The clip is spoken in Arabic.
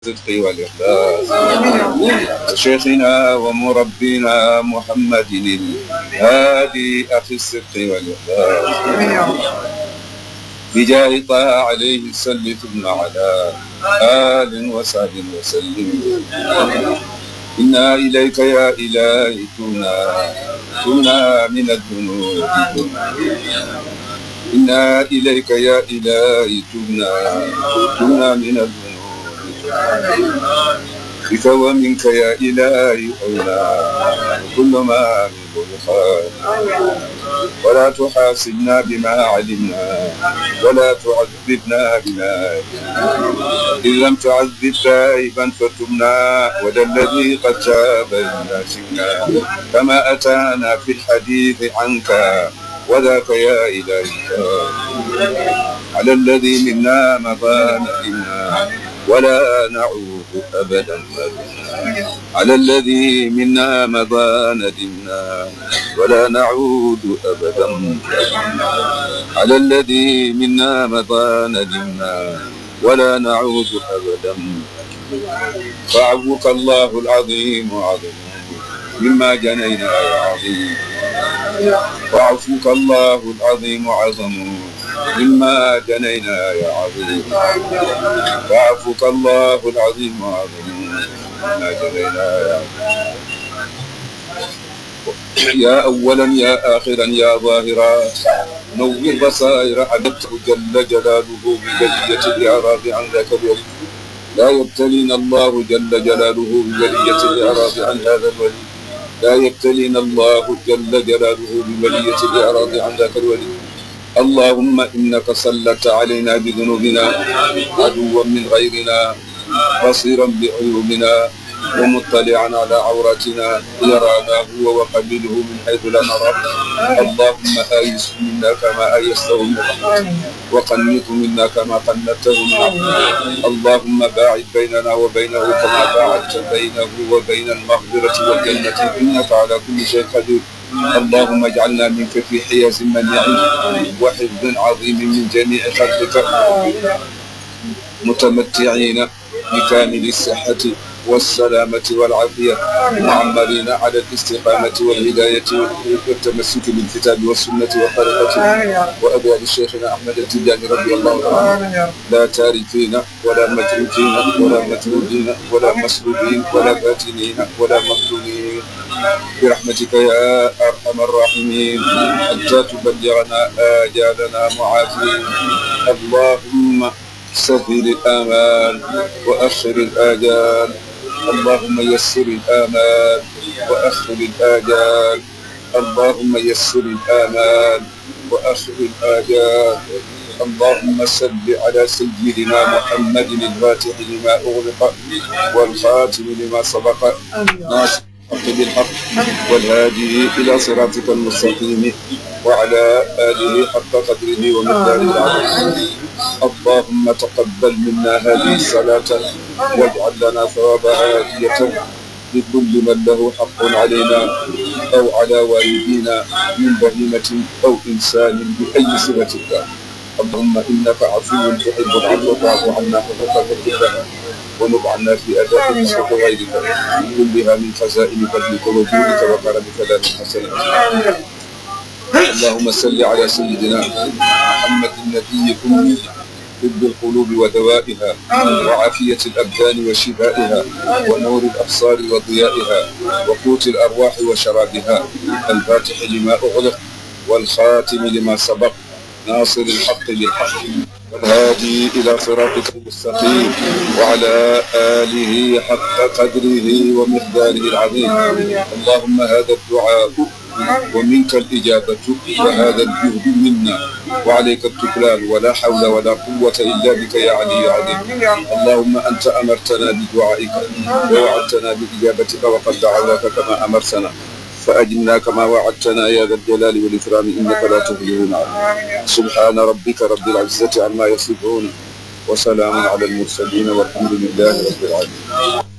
الصدق والإخلاص شيخنا ومربينا محمد الهادي أخي الصدق والإخلاص بجاه طه عليه صل ثم على آل وصحبه وسلم. إنا إليك يا إلهي تبنا من الذنوب إنا إليك يا إلهي تبنا من الذنوب بك ومنك يا إلهي أولى كل ما من خير ولا تحاسبنا بما علمنا ولا تعذبنا بما إن لم تعذب تائبا فتبنا وذا الذي قد تاب لنا كما أتانا في الحديث عنك وذاك يا إلهي على الذي منا مضى ندمنا ولا نعود أبدا على الذي منا مضى ندمنا ولا نعود أبدا على الذي منا مضى ندمنا ولا نعود أبدا فعفوك الله العظيم عظيم مما جنينا يا عظيم وعفوك الله العظيم عظم مما جنينا يا عظيم وعفوك الله العظيم عظم مما جنينا يا عظيم يا أولا يا آخرا يا ظاهرا نور بصائر عدته جل جلاله ببلية الإعراض عن ذاك الولي لا يبتلينا الله جل جلاله ببلية الإعراض عن هذا الولي لا يبتلينا الله جل جلاله ببلية الإعراض عن ذاك الولي. اللهم إنك سلت علينا بذنوبنا عدوا من غيرنا بصيرا بعيوبنا ومطلعا على عوراتنا يرانا هو وقبيله من حيث لا نرى. اللهم آيس منا كما آيسته من رحمتك وقنط منا كما قنطته من رحمتك. اللهم باعد بيننا وبينه كما باعدت بينه وبين المغفرة والجنة إنك على كل شيء قدير. اللهم اجعلنا منك في حيز منيع وحفظ عظيم من جميع خلقك متمتعين بكامل الصحة والسلامة والعافية معمرين على الاستقامة والهداية والتمسك بالكتاب والسنة والطريقة وأبيات شيخنا أحمد التجاني رضي الله عنه لا تاركين ولا متروكين ولا متروكين ولا مسلوبين ولا فاتنين ولا مفتونين برحمتك يا أرحم الراحمين حتى تبلغنا آجالنا معافين. اللهم سهل الآمال وأخر الآجال. اللهم يسر الآمال وأخر الآجال. اللهم يسر الآمال وأخر الآجال. اللهم صل على سيدنا محمد الفاتح لما أغلق والخاتم لما سبق ناصر الحق بالحق والهادي إلى صراطك المستقيم وعلى آله حق قدره ومقداره العظيم. اللهم تقبل منا هذه الصلاة واجعل لنا ثوابها هدية لكل من له حق علينا أو على والدينا من بهيمة أو إنسان بأي صفة كان. اللهم إنك عفو تحب العفو فاعف عنا حقوقك كلها ونب عنا في أداء حقوق غيرك كلها من خزائن فضلك وجودك وكرمك لا من حسنك. اللهم صل على سيدنا محمد النبي الأمي طب القلوب ودوائها وعافية الأبدان وشفائها ونور الأبصار وضيائها وقوت الأرواح وشرابها الفاتح لما أغلق والخاتم لما سبق ناصر الحق بالحق والهادي إلى صراطك المستقيم وعلى آله حق قدره ومقداره العظيم. اللهم هذا الدعاء ومنك الإجابة وهذا الجهد منا وعليك التكلان ولا حول ولا قوة إلا بك يا علي يا عظيم. اللهم أنت أمرتنا بدعائك ووعدتنا بإجابتك وقد دعوناك كما أمرتنا فأجلنا كما وعدتنا يا ذا الجلال والإكرام إنك لا تخلف الميعاد. سبحان ربك رب العزة عما يصفون وسلام على المرسلين والحمد لله رب العالمين.